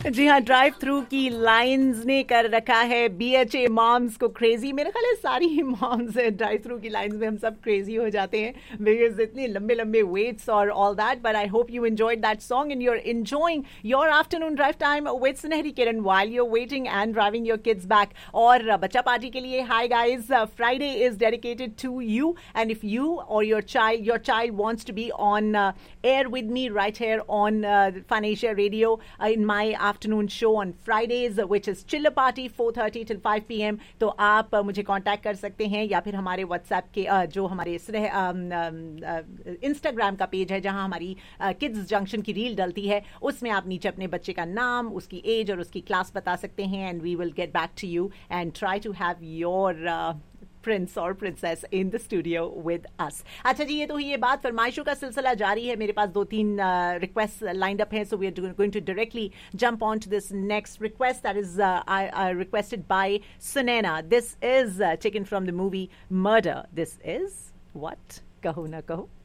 जी हाँ, drive through की lines ने कर रखा है बीएचए मॉम्स को क्रेजी। मेरे ख्याल है सारी ही मॉम्स ड्राइव थ्रू की लाइंस में हम सब क्रेजी हो जाते हैं बिकॉज इतने लंबे लंबे वेट्स और all that. But I hope you enjoyed that song and your enjoying your afternoon drive time with सुनहरी किरण while your waiting and driving your kids back. और बच्चा पार्टी के लिए hi guys, Friday is dedicated to you and if you और your child wants to be on air with me right here on Fun Asia Radio in my afternoon show on Fridays, which is Chiller Party 4:30 till 5 p.m. तो आप मुझे contact कर सकते हैं या फिर हमारे व्हाट्सएप के जो हमारे इंस्टाग्राम का पेज है जहां हमारी किड्स जंक्शन की रील डलती है, उसमें आप नीचे अपने बच्चे का नाम, उसकी एज और उसकी क्लास बता सकते हैं and we will get back to you and try to have your Prince और princess in the studio with us. अच्छा जी, ये तो ये बात, फरमाइशों का सिलसिला जारी है। मेरे पास 2-3 रिक्वेस्ट लाइंड अप हैं, so we are going to directly jump on to this next request that is requested bye Sunaina. This is taken from the movie murder. This is what, कहो ना कहो।